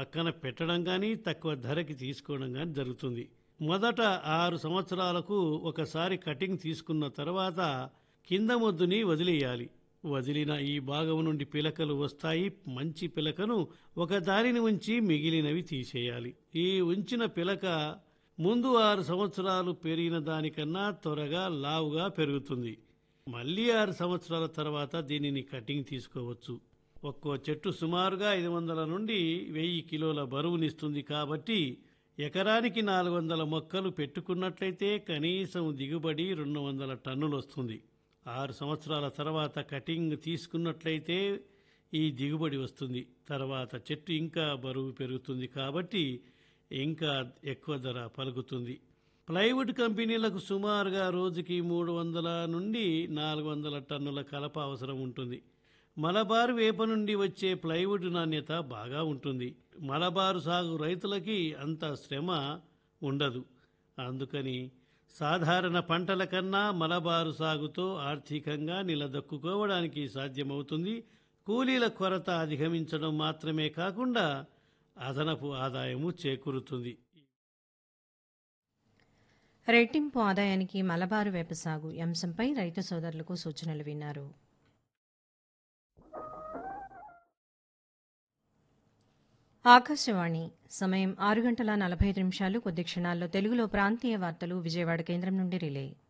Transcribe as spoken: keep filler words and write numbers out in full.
పక్కన పెట్టడం కానీ తక్కువ ధరకి తీసుకోవడం కానీ జరుగుతుంది. మొదట ఆరు సంవత్సరాలకు ఒకసారి కటింగ్ తీసుకున్న తర్వాత కింద మొద్దుని వదిలేయాలి. వదిలిన ఈ భాగం నుండి పిలకలు వస్తాయి. మంచి పిలకను ఒక దానిని ఉంచి మిగిలినవి తీసేయాలి. ఈ ఉంచిన పిలక ముందు ఆరు సంవత్సరాలు పెరిగిన దానికన్నా త్వరగా లావుగా పెరుగుతుంది. మళ్ళీ ఆరు సంవత్సరాల తర్వాత దీనిని కటింగ్ తీసుకోవచ్చు. ఒక్కో చెట్టు సుమారుగా ఐదు వందల నుండి వెయ్యి కిలోల బరువునిస్తుంది. కాబట్టి ఎకరానికి నాలుగు వందల మొక్కలు పెట్టుకున్నట్లయితే కనీసం దిగుబడి రెండు వందల టన్నులు వస్తుంది. ఆరు సంవత్సరాల తర్వాత కటింగ్ తీసుకున్నట్లయితే ఈ దిగుబడి వస్తుంది. తర్వాత చెట్టు ఇంకా బరువు పెరుగుతుంది. కాబట్టి ఇంకా ఎక్కువ ధర పలుకుతుంది. ప్లైవుడ్ కంపెనీలకు సుమారుగా రోజుకి మూడు వందల నుండి నాలుగు వందల టన్నుల కలప అవసరం ఉంటుంది. మలబారు వేప నుండి వచ్చే ప్లైవుడ్ నాణ్యత బాగా ఉంటుంది. మలబారు సాగు రైతులకి అంత శ్రమ ఉండదు. అందుకని సాధారణ పంటల కన్నా మలబారు సాగుతో ఆర్థికంగా నిలదొక్కుకోవడానికి సాధ్యమవుతుంది. కూలీల కొరత అధిగమించడం మాత్రమే కాకుండా అదనపు ఆదాయము చేకూరుతుంది. రెట్టింపు ఆదాయానికి మలబారు వేప సాగు అంశంపై రైతు సోదరులకు సూచనలు విన్నారు. ఆకాశవాణి సమయం ఆరు గంటల నలభై ఐదు నిమిషాలు. కొద్ది క్షణాల్లో తెలుగులో ప్రాంతీయ వార్తలు విజయవాడ కేంద్రం నుండి రిలే.